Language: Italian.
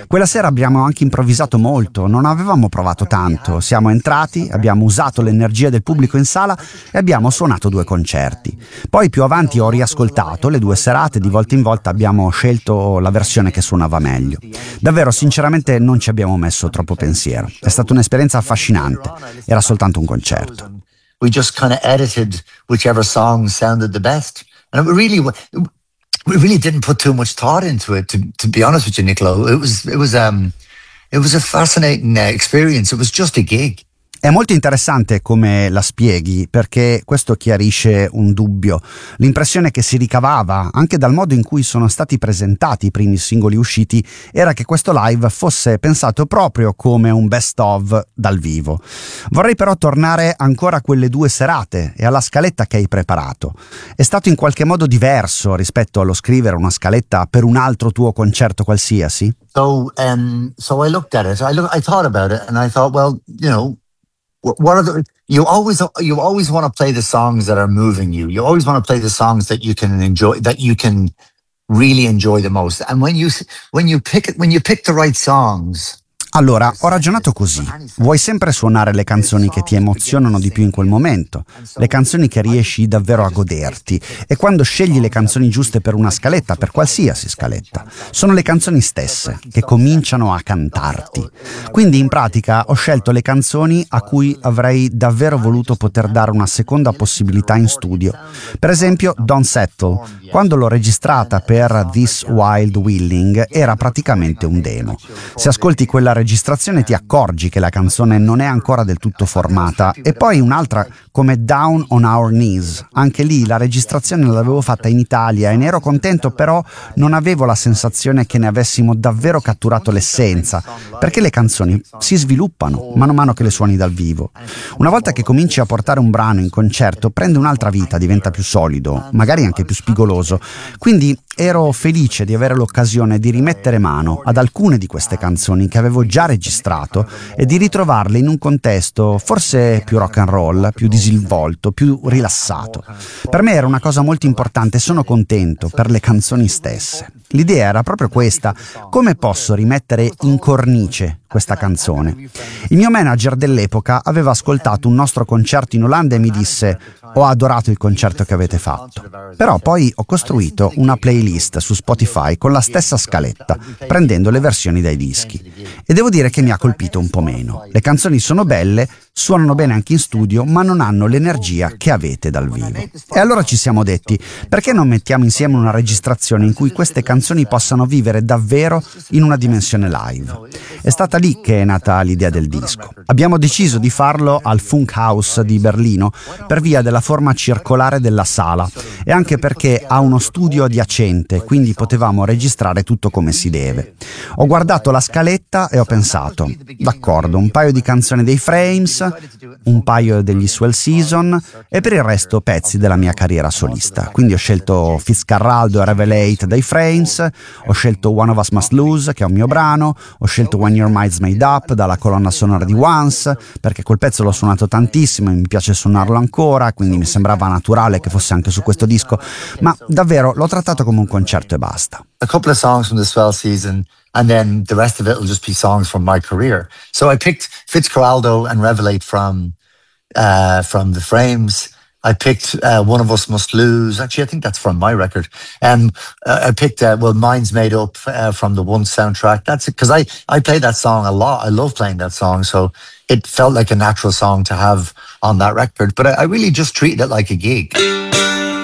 Quella sera abbiamo anche improvvisato molto, non avevamo provato tanto. Siamo entrati, abbiamo usato l'energia del pubblico in sala e abbiamo suonato 2 concerti. Poi più avanti ho riascoltato le 2 serate, di volta in volta abbiamo scelto la versione che suonava meglio. Davvero, sinceramente, non ci abbiamo messo troppo pensiero. È stata un'esperienza affascinante, era soltanto un concerto. We just kind of edited whichever song sounded the best. And we really didn't put too much thought into it, to be honest with you, Niccolo. It was a fascinating experience. It was just a gig. È molto interessante come la spieghi, perché questo chiarisce un dubbio. L'impressione che si ricavava, anche dal modo in cui sono stati presentati i primi singoli usciti, era che questo live fosse pensato proprio come un best of dal vivo. Vorrei però tornare ancora a quelle 2 serate e alla scaletta che hai preparato. È stato in qualche modo diverso rispetto allo scrivere una scaletta per un altro tuo concerto qualsiasi? So I looked at it. I thought about it, and I thought, well, what are you always want to play the songs that are moving you. You always want to play the songs that you can enjoy, that you can really enjoy the most. And when you pick the right songs. Allora, ho ragionato così. Vuoi sempre suonare le canzoni che ti emozionano di più in quel momento, le canzoni che riesci davvero a goderti, e quando scegli le canzoni giuste per una scaletta, per qualsiasi scaletta, sono le canzoni stesse che cominciano a cantarti. Quindi in pratica ho scelto le canzoni a cui avrei davvero voluto poter dare una seconda possibilità in studio. Per esempio Don't Settle, quando l'ho registrata per This Wild Willing era praticamente un demo. Se ascolti quella registrazione ti accorgi che la canzone non è ancora del tutto formata, e poi un'altra come Down on Our Knees. Anche lì la registrazione l'avevo fatta in Italia e ne ero contento, però non avevo la sensazione che ne avessimo davvero catturato l'essenza, perché le canzoni si sviluppano man mano che le suoni dal vivo. Una volta che cominci a portare un brano in concerto prende un'altra vita, diventa più solido, magari anche più spigoloso. Quindi ero felice di avere l'occasione di rimettere mano ad alcune di queste canzoni che avevo già registrato e di ritrovarle in un contesto forse più rock and roll, più disinvolto, più rilassato. Per me era una cosa molto importante e sono contento per le canzoni stesse. L'idea era proprio questa: come posso rimettere in cornice questa canzone? Il mio manager dell'epoca aveva ascoltato un nostro concerto in Olanda e mi disse: ho adorato il concerto che avete fatto. Però poi ho costruito una playlist su Spotify con la stessa scaletta, prendendo le versioni dai dischi. E devo dire che mi ha colpito un po' meno. Le canzoni sono belle, suonano bene anche in studio, ma non hanno l'energia che avete dal vivo. E allora ci siamo detti: perché non mettiamo insieme una registrazione in cui queste canzoni possano vivere davvero in una dimensione live? È stata lì che è nata l'idea del disco. Abbiamo deciso di farlo al Funkhaus di Berlino per via della forma circolare della sala e anche perché ha uno studio adiacente, quindi potevamo registrare tutto come si deve. Ho guardato la scaletta e ho pensato: d'accordo, un paio di canzoni dei Frames, un paio degli Swell Season e per il resto pezzi della mia carriera solista. Quindi ho scelto Fitzcarraldo e Revelate dai Frames, ho scelto One of Us Must Lose, che è un mio brano, ho scelto When Your Mind's Made Up dalla colonna sonora di Once, perché quel pezzo l'ho suonato tantissimo e mi piace suonarlo ancora, quindi mi sembrava naturale che fosse anche su questo disco, ma davvero l'ho trattato come un concerto e basta. A couple of songs from the Swell Season, and then the rest of it will just be songs from my career. So I picked Fitzcarraldo and Revelate from the Frames. I picked One of Us Must Lose. Actually, I think that's from my record. I picked Mind's Made Up from the One soundtrack. That's it, because I play that song a lot. I love playing that song, so it felt like a natural song to have on that record. But I really just treated it like a gig.